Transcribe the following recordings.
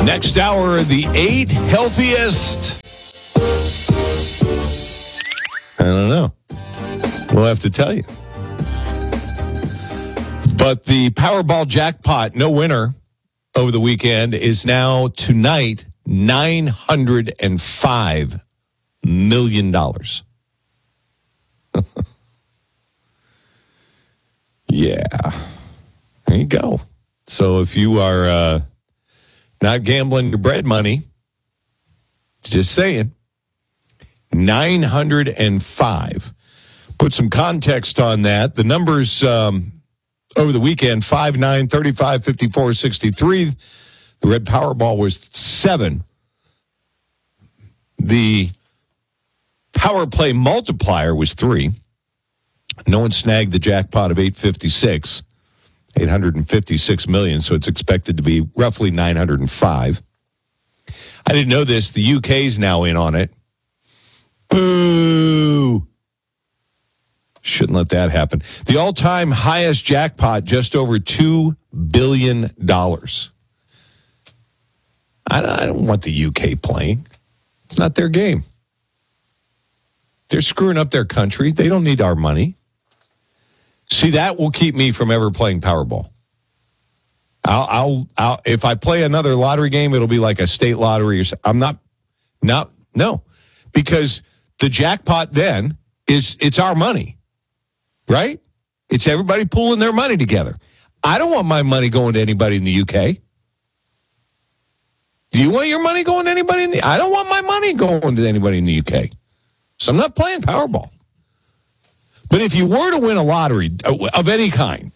Next hour, the 8 healthiest. I don't know. We'll have to tell you. But the Powerball jackpot, no winner over the weekend, is now tonight $905 million. Yeah. There you go. So if you are not gambling your bread money, just saying, 905. Put some context on that. The numbers over the weekend, 5, 9, 35, 54, 63. The red Powerball was 7. The power play multiplier was 3. No one snagged the jackpot of 856 million, so it's expected to be roughly 905. I didn't know this. The UK's now in on it. Boo! Shouldn't let that happen. The all-time highest jackpot, just over $2 billion. I don't want the UK playing. It's not their game. They're screwing up their country. They don't need our money. See, that will keep me from ever playing Powerball. I'll if I play another lottery game, it'll be like a state lottery. No, because the jackpot then it's our money, right? It's everybody pooling their money together. I don't want my money going to anybody in the UK. Do you want your money going to anybody I don't want my money going to anybody in the UK. So I'm not playing Powerball. But if you were to win a lottery of any kind,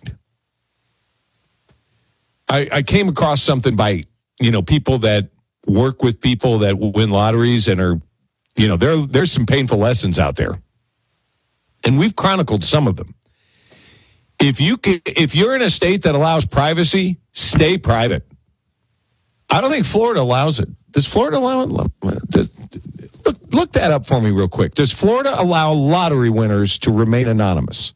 I came across something by, people that work with people that win lotteries and are, there's some painful lessons out there. And we've chronicled some of them. If you're in a state that allows privacy, stay private. I don't think Florida allows it. Does Florida allow it? Look that up for me real quick. Does Florida allow lottery winners to remain anonymous?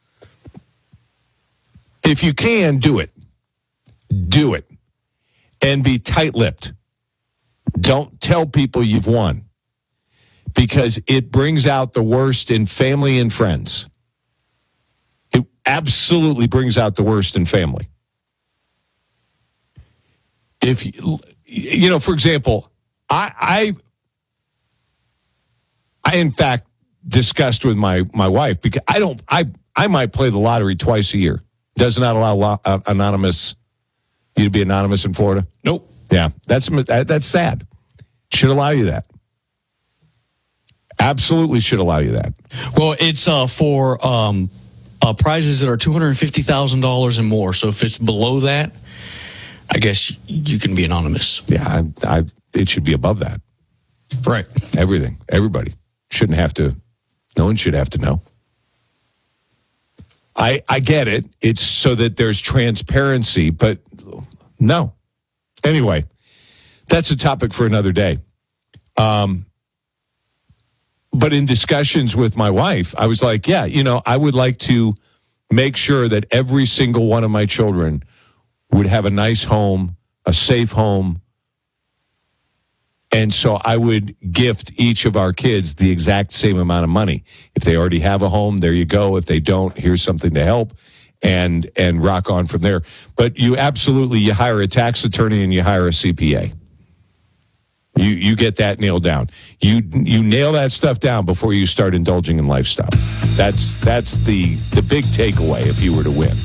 If you can, do it. Do it. And be tight-lipped. Don't tell people you've won. Because it brings out the worst in family and friends. It absolutely brings out the worst in family. If, for example, I in fact discussed with my wife because I might play the lottery twice a year. Does not allow you to be anonymous in Florida. Nope. Yeah, that's sad. Should allow you that. Absolutely should allow you that. Well, it's for prizes that are $250,000 and more. So if it's below that, I guess you can be anonymous. Yeah, it should be above that. Right. Everything. Everybody shouldn't have to. No one should have to know. I get it. It's so that there's transparency, but no. Anyway, that's a topic for another day. But in discussions with my wife, I was like, yeah, I would like to make sure that every single one of my children would have a nice home, a safe home. And so I would gift each of our kids the exact same amount of money. If they already have a home, there you go. If they don't, here's something to help and rock on from there. But you hire a tax attorney and you hire a CPA. You get that nailed down. You nail that stuff down before you start indulging in lifestyle. That's the big takeaway if you were to win.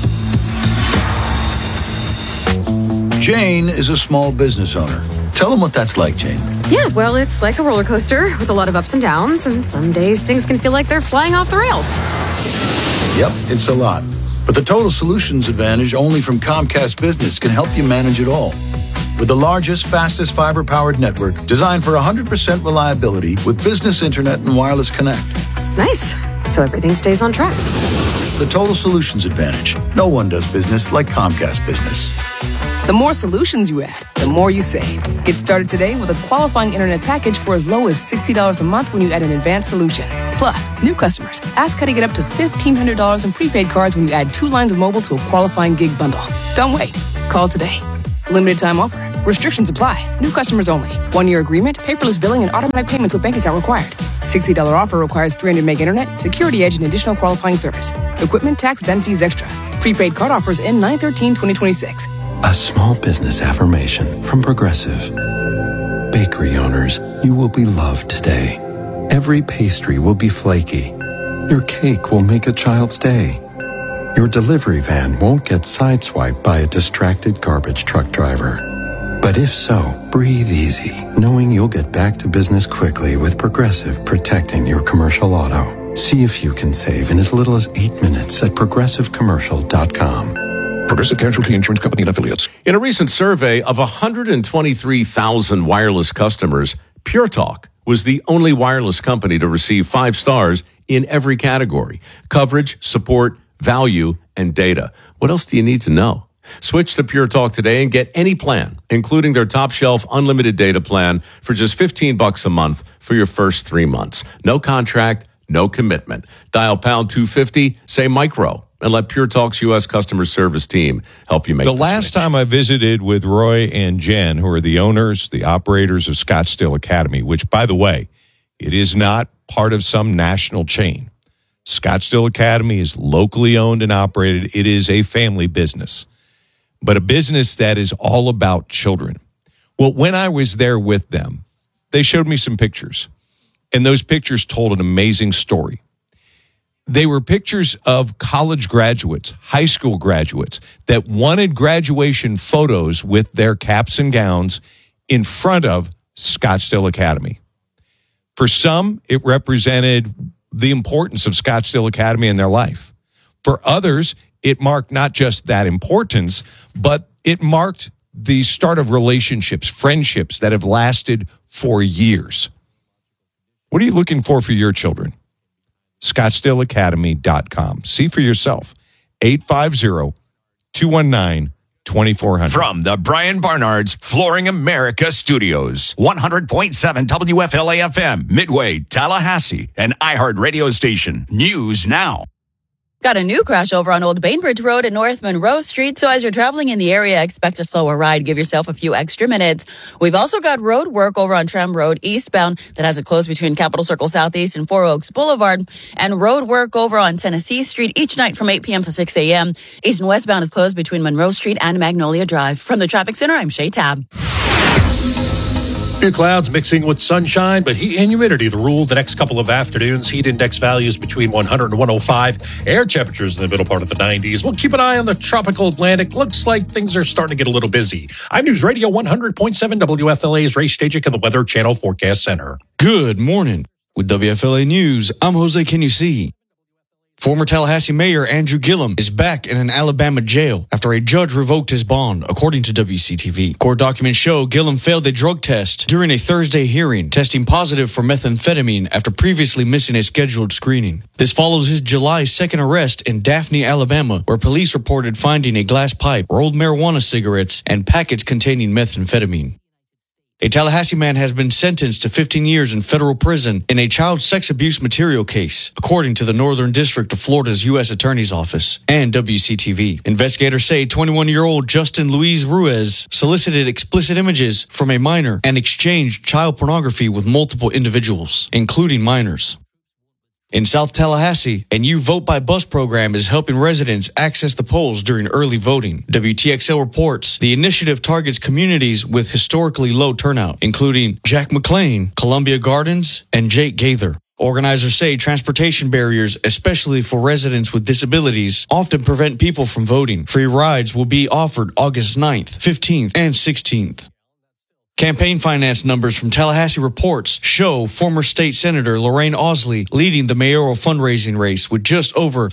Jane is a small business owner. Tell them what that's like, Jane. Yeah, well, it's like a roller coaster with a lot of ups and downs, and some days things can feel like they're flying off the rails. Yep, it's a lot. But the Total Solutions Advantage only from Comcast Business can help you manage it all. With the largest, fastest fiber-powered network designed for 100% reliability with business internet and wireless connect. Nice. So everything stays on track. The Total Solutions Advantage. No one does business like Comcast Business. The more solutions you add, the more you save. Get started today with a qualifying internet package for as low as $60 a month when you add an advanced solution. Plus, new customers, ask how to get up to $1,500 in prepaid cards when you add 2 lines of mobile to a qualifying gig bundle. Don't wait. Call today. Limited time offer. Restrictions apply. New customers only. 1-year agreement, paperless billing, and automatic payments with bank account required. $60 offer requires 300 meg internet, security edge, and additional qualifying service. Equipment, tax, and fees extra. Prepaid card offers end 9/13/2026. A small business affirmation from Progressive. Bakery owners, you will be loved today. Every pastry will be flaky. Your cake will make a child's day. Your delivery van won't get sideswiped by a distracted garbage truck driver. But if so, breathe easy, knowing you'll get back to business quickly with Progressive protecting your commercial auto. See if you can save in as little as 8 minutes at progressivecommercial.com. Progressive Casualty Insurance Company and Affiliates. In a recent survey of 123,000 wireless customers, Pure Talk was the only wireless company to receive 5 stars in every category: coverage, support, value, and data. What else do you need to know? Switch to Pure Talk today and get any plan, including their top shelf unlimited data plan for just $15 a month for your first 3 months. No contract, no commitment. Dial pound 250, say micro, and let Pure Talk's U.S. customer service team help you make the last switch. time I visited with Roy and Jen, who are the owners, the operators of Scottsdale Academy, which, by the way, it is not part of some national chain. Scottsdale Academy is locally owned and operated. It is a family business, but a business that is all about children. Well, when I was there with them, they showed me some pictures, and those pictures told an amazing story. They were pictures of college graduates, high school graduates, that wanted graduation photos with their caps and gowns in front of Scottsdale Academy. For some, it represented the importance of Scottsdale Academy in their life. For others, it marked not just that importance, but it marked the start of relationships, friendships that have lasted for years. What are you looking for your children? ScottsdaleAcademy.com. See for yourself. 850-219-2400. From the Brian Barnard's Flooring America Studios, 100.7 WFLA FM, Midway, Tallahassee, an iHeart radio station. News now. Got a new crash over on Old Bainbridge Road at North Monroe Street, so as you're traveling in the area, expect a slower ride. Give yourself a few extra minutes. We've also got road work over on Trem Road eastbound that has it closed between Capitol Circle Southeast and Four Oaks Boulevard, and road work over on Tennessee Street each night from 8 p.m. to 6 a.m. East and westbound is closed between Monroe Street and Magnolia Drive. From the Traffic Center, I'm Shay Tab. Few clouds mixing with sunshine, but heat and humidity the rule the next couple of afternoons. Heat index values between 100 and 105. Air temperatures in the middle part of the 90s. We'll keep an eye on the tropical Atlantic. Looks like things are starting to get a little busy. I'm News Radio 100.7 WFLA's Ray Stajic and the Weather Channel Forecast Center. Good morning. With WFLA News, I'm Jose Can-You-See. Former Tallahassee Mayor Andrew Gillum is back in an Alabama jail after a judge revoked his bond, according to WCTV. Court documents show Gillum failed a drug test during a Thursday hearing, testing positive for methamphetamine after previously missing a scheduled screening. This follows his July 2nd arrest in Daphne, Alabama, where police reported finding a glass pipe, rolled marijuana cigarettes, and packets containing methamphetamine. A Tallahassee man has been sentenced to 15 years in federal prison in a child sex abuse material case, according to the Northern District of Florida's U.S. Attorney's Office and WCTV. Investigators say 21-year-old Justin Luis Ruiz solicited explicit images from a minor and exchanged child pornography with multiple individuals, including minors. In South Tallahassee, a new Vote by Bus program is helping residents access the polls during early voting. WTXL reports the initiative targets communities with historically low turnout, including Jack McLean, Columbia Gardens, and Jake Gaither. Organizers say transportation barriers, especially for residents with disabilities, often prevent people from voting. Free rides will be offered August 9th, 15th, and 16th. Campaign finance numbers from Tallahassee Reports show former state senator Lorraine Ausley leading the mayoral fundraising race with just over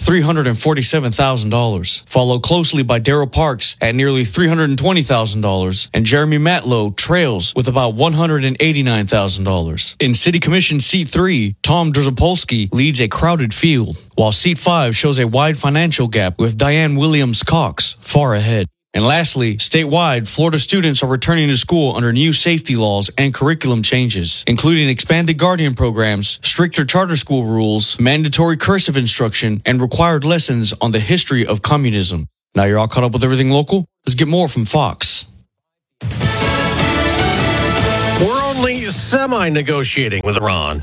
$347,000, followed closely by Darrell Parks at nearly $320,000, and Jeremy Matlow trails with about $189,000. In City Commission Seat 3, Tom Drzapolski leads a crowded field, while Seat 5 shows a wide financial gap with Diane Williams-Cox far ahead. And lastly, statewide, Florida students are returning to school under new safety laws and curriculum changes, including expanded guardian programs, stricter charter school rules, mandatory cursive instruction, and required lessons on the history of communism. Now you're all caught up with everything local? Let's get more from Fox. semi-negotiating with Iran.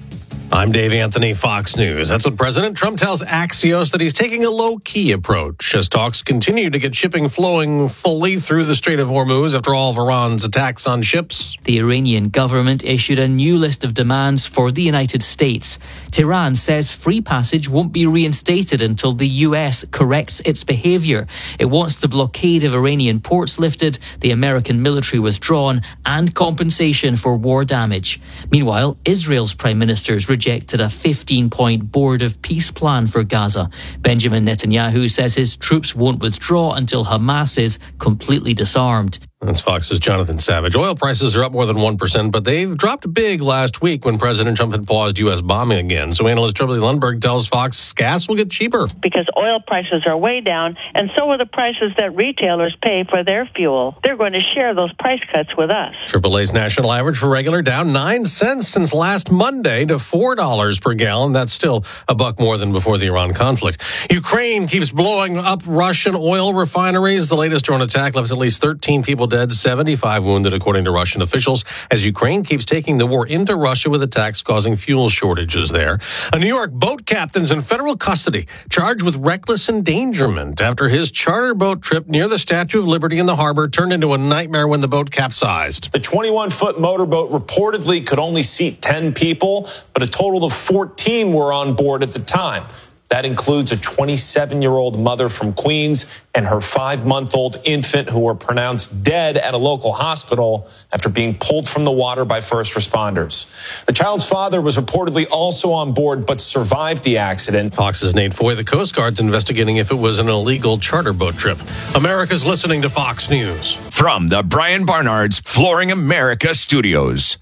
I'm Dave Anthony, Fox News. That's what President Trump tells Axios, that he's taking a low-key approach as talks continue to get shipping flowing fully through the Strait of Hormuz after all of Iran's attacks on ships. The Iranian government issued a new list of demands for the United States. Tehran says free passage won't be reinstated until the U.S. corrects its behavior. It wants the blockade of Iranian ports lifted, the American military withdrawn, and compensation for war damage. Meanwhile, Israel's prime minister's rejected a 15-point Board of Peace plan for Gaza. Benjamin Netanyahu says his troops won't withdraw until Hamas is completely disarmed. That's Fox's Jonathan Savage. Oil prices are up more than 1%, but they've dropped big last week when President Trump had paused U.S. bombing again. So analyst Tripoli Lundberg tells Fox gas will get cheaper. Because oil prices are way down, and so are the prices that retailers pay for their fuel. They're going to share those price cuts with us. AAA's national average for regular down 9 cents since last Monday to $4 per gallon. That's still $1 more than before the Iran conflict. Ukraine keeps blowing up Russian oil refineries. The latest drone attack left at least 13 people dead, 75 wounded, according to Russian officials, as Ukraine keeps taking the war into Russia with attacks causing fuel shortages there. A New York boat captain's in federal custody, charged with reckless endangerment after his charter boat trip near the Statue of Liberty in the harbor turned into a nightmare when the boat capsized. The 21-foot motorboat reportedly could only seat 10 people, but a total of 14 were on board at the time. That includes a 27-year-old mother from Queens and her 5-month-old infant who were pronounced dead at a local hospital after being pulled from the water by first responders. The child's father was reportedly also on board but survived the accident. Fox's Nate Foy. The Coast Guard's investigating if it was an illegal charter boat trip. America's listening to Fox News. From the Brian Barnard's Flooring America Studios,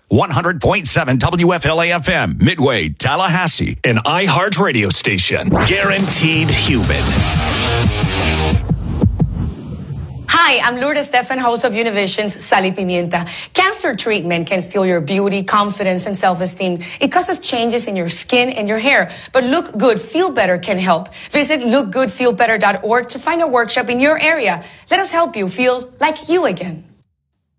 100.7 WFLA-FM, Midway, Tallahassee, an iHeart radio station. Guaranteed human. Hi, I'm Lourdes Stefan, host of Univision's Sal y Pimienta. Cancer treatment can steal your beauty, confidence, and self-esteem. It causes changes in your skin and your hair. But Look Good, Feel Better can help. Visit lookgoodfeelbetter.org to find a workshop in your area. Let us help you feel like you again.